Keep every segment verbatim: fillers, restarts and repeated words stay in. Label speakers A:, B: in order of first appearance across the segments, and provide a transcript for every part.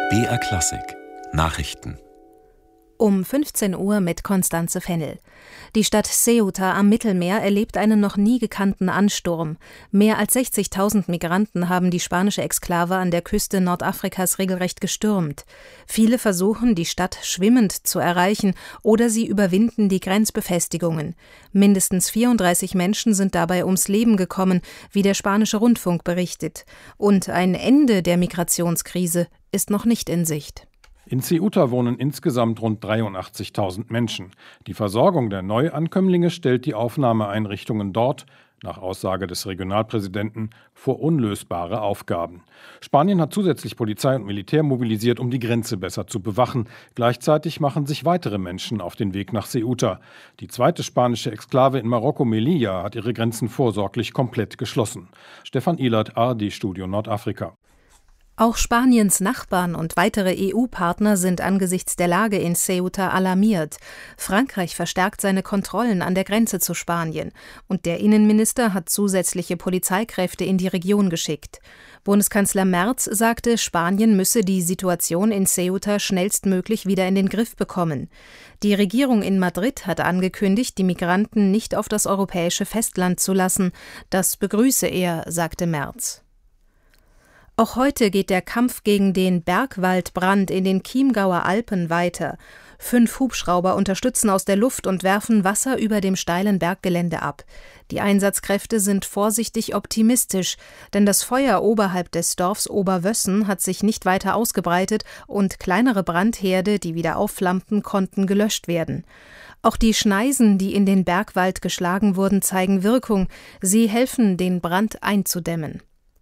A: B R Klassik Nachrichten
B: Um fünfzehn Uhr mit Constanze Fennel. Die Stadt Ceuta am Mittelmeer erlebt einen noch nie gekannten Ansturm. Mehr als sechzigtausend Migranten haben die spanische Exklave an der Küste Nordafrikas regelrecht gestürmt. Viele versuchen, die Stadt schwimmend zu erreichen, oder sie überwinden die Grenzbefestigungen. Mindestens vierunddreißig Menschen sind dabei ums Leben gekommen, wie der spanische Rundfunk berichtet. Und ein Ende der Migrationskrise ist noch nicht in Sicht.
C: In Ceuta wohnen insgesamt rund dreiundachtzigtausend Menschen. Die Versorgung der Neuankömmlinge stellt die Aufnahmeeinrichtungen dort, nach Aussage des Regionalpräsidenten, vor unlösbare Aufgaben. Spanien hat zusätzlich Polizei und Militär mobilisiert, um die Grenze besser zu bewachen. Gleichzeitig machen sich weitere Menschen auf den Weg nach Ceuta. Die zweite spanische Exklave in Marokko, Melilla, hat ihre Grenzen vorsorglich komplett geschlossen. Stefan Ihlert, A R D-Studio Nordafrika.
B: Auch Spaniens Nachbarn und weitere E U-Partner sind angesichts der Lage in Ceuta alarmiert. Frankreich verstärkt seine Kontrollen an der Grenze zu Spanien und der Innenminister hat zusätzliche Polizeikräfte in die Region geschickt. Bundeskanzler Merz sagte, Spanien müsse die Situation in Ceuta schnellstmöglich wieder in den Griff bekommen. Die Regierung in Madrid hat angekündigt, die Migranten nicht auf das europäische Festland zu lassen. Das begrüße er, sagte Merz. Auch heute geht der Kampf gegen den Bergwaldbrand in den Chiemgauer Alpen weiter. Fünf Hubschrauber unterstützen aus der Luft und werfen Wasser über dem steilen Berggelände ab. Die Einsatzkräfte sind vorsichtig optimistisch, denn das Feuer oberhalb des Dorfs Oberwössen hat sich nicht weiter ausgebreitet und kleinere Brandherde, die wieder aufflammten, konnten gelöscht werden. Auch die Schneisen, die in den Bergwald geschlagen wurden, zeigen Wirkung. Sie helfen, den Brand einzudämmen.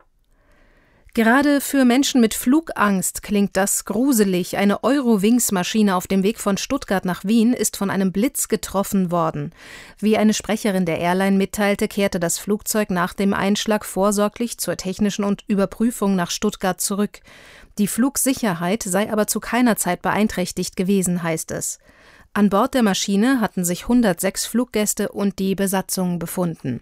B: Gerade für Menschen mit Flugangst klingt das gruselig. Eine Eurowings-Maschine auf dem Weg von Stuttgart nach Wien ist von einem Blitz getroffen worden. Wie eine Sprecherin der Airline mitteilte, kehrte das Flugzeug nach dem Einschlag vorsorglich zur technischen und Überprüfung nach Stuttgart zurück. Die Flugsicherheit sei aber zu keiner Zeit beeinträchtigt gewesen, heißt es. An Bord der Maschine hatten sich hundertsechs Fluggäste und die Besatzung befunden.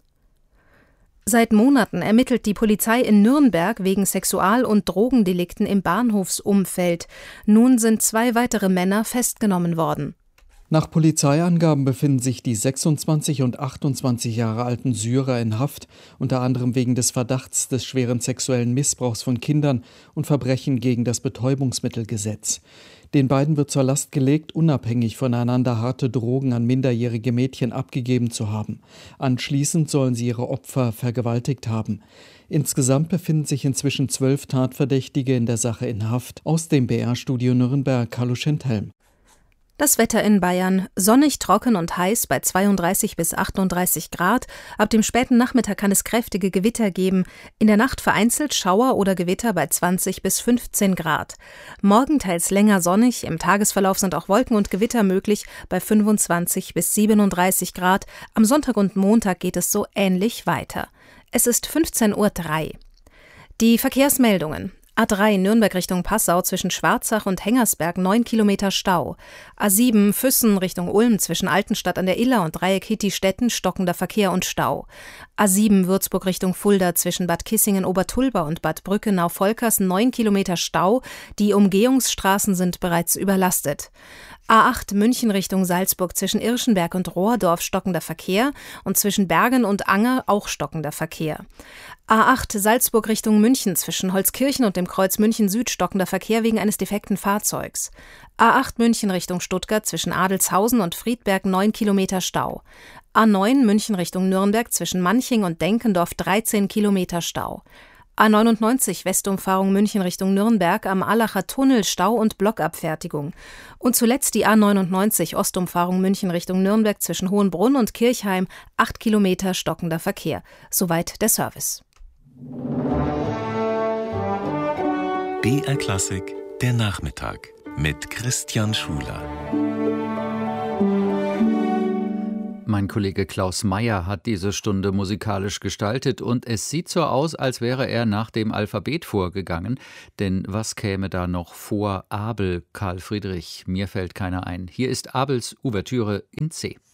B: Seit Monaten ermittelt die Polizei in Nürnberg wegen Sexual- und Drogendelikten im Bahnhofsumfeld. Nun sind zwei weitere Männer festgenommen worden.
D: Nach Polizeiangaben befinden sich die sechsundzwanzig und achtundzwanzig Jahre alten Syrer in Haft, unter anderem wegen des Verdachts des schweren sexuellen Missbrauchs von Kindern und Verbrechen gegen das Betäubungsmittelgesetz. Den beiden wird zur Last gelegt, unabhängig voneinander harte Drogen an minderjährige Mädchen abgegeben zu haben. Anschließend sollen sie ihre Opfer vergewaltigt haben. Insgesamt befinden sich inzwischen zwölf Tatverdächtige in der Sache in Haft. Aus dem B R-Studio Nürnberg, Carlo Schenthelm.
B: Das Wetter in Bayern: sonnig, trocken und heiß bei zweiunddreißig bis achtunddreißig Grad. Ab dem späten Nachmittag kann es kräftige Gewitter geben. In der Nacht vereinzelt Schauer oder Gewitter bei zwanzig bis fünfzehn Grad. Morgen teils länger sonnig. Im Tagesverlauf sind auch Wolken und Gewitter möglich bei fünfundzwanzig bis siebenunddreißig Grad. Am Sonntag und Montag geht es so ähnlich weiter. Es ist fünfzehn Uhr drei. Die Verkehrsmeldungen. A drei Nürnberg Richtung Passau zwischen Schwarzach und Hengersberg neun Kilometer Stau. A sieben Füssen Richtung Ulm zwischen Altenstadt an der Iller und Dreieck Hitti-Stetten stockender Verkehr und Stau. A sieben Würzburg Richtung Fulda zwischen Bad Kissingen-Obertulba und Bad Brückenau-Volkers neun Kilometer Stau. Die Umgehungsstraßen sind bereits überlastet. A acht München Richtung Salzburg zwischen Irschenberg und Rohrdorf stockender Verkehr und zwischen Bergen und Anger auch stockender Verkehr. A acht Salzburg Richtung München zwischen Holzkirchen und dem Kreuz München Süd stockender Verkehr wegen eines defekten Fahrzeugs. A acht München Richtung Stuttgart zwischen Adelshausen und Friedberg neun Kilometer Stau. A neun München Richtung Nürnberg zwischen Manching und Denkendorf dreizehn Kilometer Stau. A neunundneunzig Westumfahrung München Richtung Nürnberg am Allacher Tunnel Stau und Blockabfertigung. Und zuletzt die A neunundneunzig Ostumfahrung München Richtung Nürnberg zwischen Hohenbrunn und Kirchheim acht Kilometer stockender Verkehr. Soweit der Service.
A: B R Klassik, der Nachmittag mit Christian Schuler.
E: Mein Kollege Klaus Meyer hat diese Stunde musikalisch gestaltet und es sieht so aus, als wäre er nach dem Alphabet vorgegangen. Denn was käme da noch vor Abel, Karl Friedrich? Mir fällt keiner ein. Hier ist Abels Ouvertüre in C.